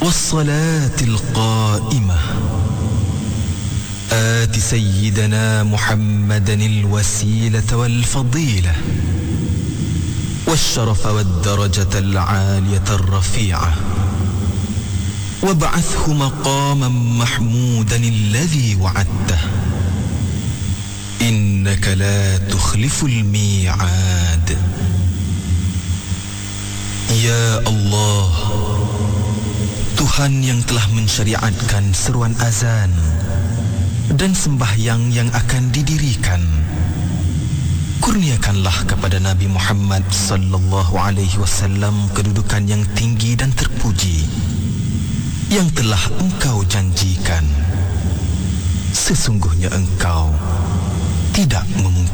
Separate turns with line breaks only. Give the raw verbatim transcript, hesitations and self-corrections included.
والصلاة القائمة آت سيدنا محمدا الوسيلة والفضيلة والشرف والدرجة العالية الرفيعة وابعثه مقاما محمودا الذي وعدته إنك لا تخلف الميعاد. Ya Allah, Tuhan yang telah mensyariatkan seruan azan dan sembahyang yang akan didirikan, kurniakanlah kepada Nabi Muhammad sallallahu alaihi wasallam kedudukan yang tinggi dan terpuji yang telah Engkau janjikan. Sesungguhnya Engkau tidak memungkinkan